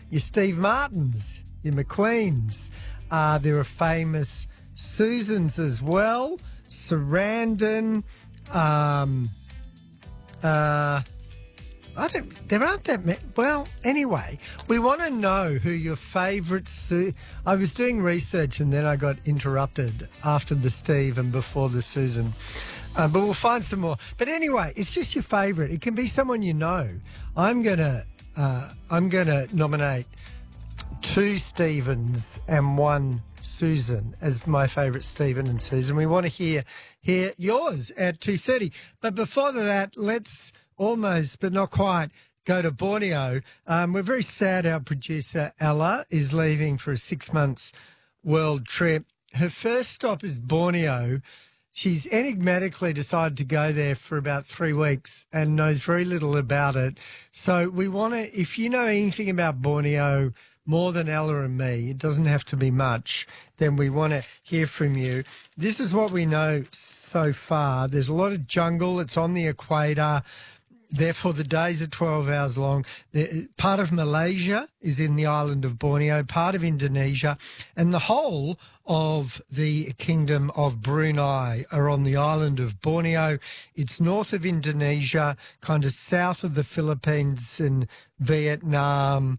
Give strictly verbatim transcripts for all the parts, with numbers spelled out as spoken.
your Steve Martins, your McQueens. Uh, there are famous Susans as well, Sarandon. Um, uh, I don't. There aren't that many. Well, anyway, we want to know who your favourite. Su- I was doing research and then I got interrupted after the Steve and before the Susan. Uh, but we'll find some more. But anyway, it's just your favourite. It can be someone you know. I'm gonna. Uh, I'm gonna nominate two Stevens and one Susan as my favourite Stephen and Susan. We want to hear hear yours at two thirty. But before that, let's almost, but not quite, go to Borneo. Um, we're very sad our producer Ella is leaving for a six months world trip. Her first stop is Borneo. She's enigmatically decided to go there for about three weeks and knows very little about it. So we want to, if you know anything about Borneo more than Ella and me, it doesn't have to be much, then we want to hear from you. This is what we know so far. There's a lot of jungle. It's on the equator. Therefore, the days are twelve hours long. The, part of Malaysia is in the island of Borneo, part of Indonesia, and the whole of the Kingdom of Brunei are on the island of Borneo. It's north of Indonesia, kind of south of the Philippines and Vietnam,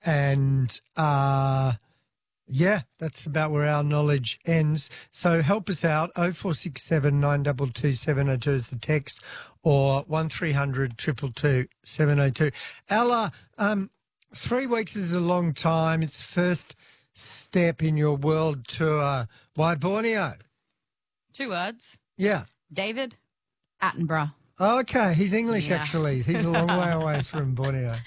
and uh, yeah, that's about where our knowledge ends. So help us out. oh four six seven, nine two two, seven oh two is the text, or one three hundred, two two two, seven oh two. Ella, um, three weeks is a long time. It's the first step in your world tour. Why Borneo? Two words. Yeah. David Attenborough. Okay, he's English, Yeah. actually. He's a long way away from Borneo.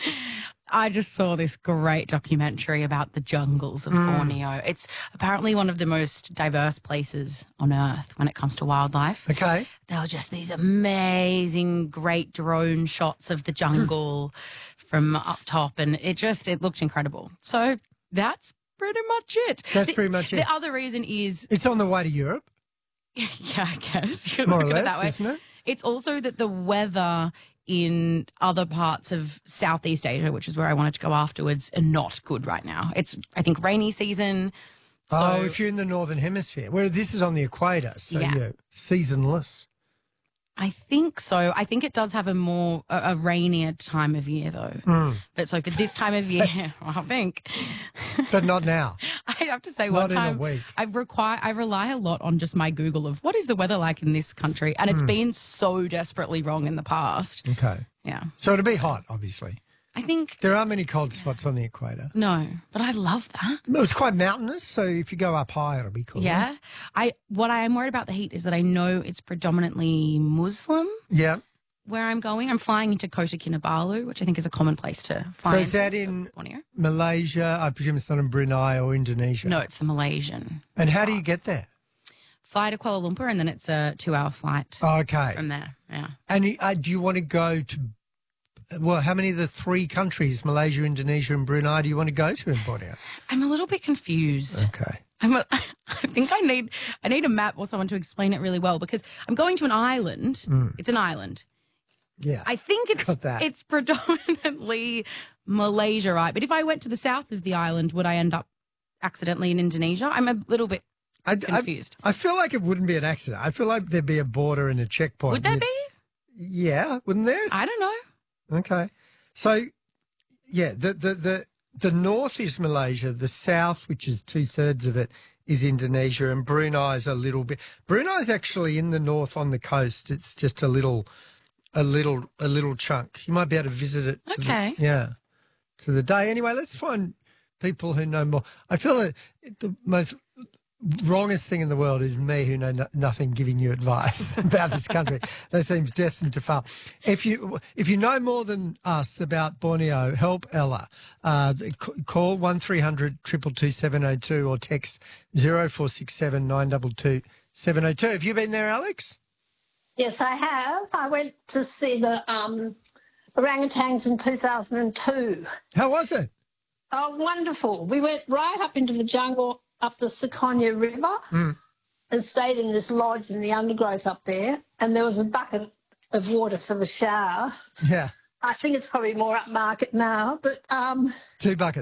I just saw this great documentary about the jungles of Mm. Borneo. It's apparently one of the most diverse places on Earth when it comes to wildlife. Okay. There were just these amazing, great drone shots of the jungle from up top, and it just, it looked incredible. So that's pretty much it. That's The- pretty much it. The other reason is, It's on the way to Europe, yeah, I guess you could more or look at it less, that way. isn't it? It's also that the weather in other parts of Southeast Asia, which is where I wanted to go afterwards, are not good right now. It's, I think, rainy season. So, Oh, if you're in the Northern Hemisphere, where this is on the equator, so Yeah. you're seasonless. I think so. I think it does have a more, a, a rainier time of year, though. Mm. But so for this time of year, I think. But not now. I have to say, Not one in a time week. I require, I rely a lot on just my Google of what is the weather like in this country, and it's Mm. been so desperately wrong in the past. Okay. Yeah, So it'll be hot, obviously. I think There aren't many cold spots on the equator. no, but I love that. Well, it's quite mountainous, so if you go up high, it'll be cool. Yeah, I what I am worried about the heat is that I know it's predominantly Muslim Yeah. where I'm going. I'm flying into Kota Kinabalu, which I think is a common place to fly. So is into, that in Borneo? Malaysia? I presume it's not in Brunei or Indonesia. No, it's the Malaysian. And how do you get there? Fly to Kuala Lumpur, and then it's a two-hour flight Oh, okay. from there. Yeah. And uh, do you want to go to, well, how many of the three countries, Malaysia, Indonesia and Brunei, do you want to go to in Borneo? I'm a little bit confused. Okay. I'm a, I think I need I need a map or someone to explain it really well, because I'm going to an island. Mm. It's an island. Yeah. I think it's Got that. it's predominantly Malaysia, right? But if I went to the south of the island, would I end up accidentally in Indonesia? I'm a little bit I, confused. I, I feel like it wouldn't be an accident. I feel like there'd be a border and a checkpoint. Would there You'd- be? Yeah, wouldn't there? I don't know. Okay. So, yeah, the, the, the, the north is Malaysia. The south, which is two-thirds of it, is Indonesia. And Brunei's a little bit... Brunei's actually in the north on the coast. It's just a little a little, a little chunk. You might be able to visit it. to the- Okay. yeah. To the day. Anyway, let's find people who know more. I feel that the most wrongest thing in the world is me, who know no, nothing, giving you advice about this country. That seems destined to fail. If you if you know more than us about Borneo, help Ella. Uh, c- call one three hundred, two two two, seven oh two or text zero four six seven, nine two two, seven oh two. Have you been there, Alex? Yes, I have. I went to see the um, orangutans in two thousand two. How was it? Oh, wonderful. We went right up into the jungle, up the Seconia River, Mm. and stayed in this lodge in the undergrowth up there. And there was a bucket of water for the shower. Yeah. I think it's probably more upmarket now, but um, Two buckets.